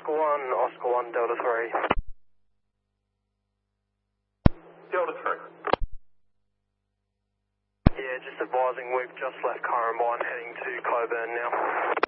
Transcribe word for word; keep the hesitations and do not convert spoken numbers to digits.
Oscar one, Oscar one, Delta three. Delta three. Yeah, just advising we've just left Currumbine heading to Coburn now.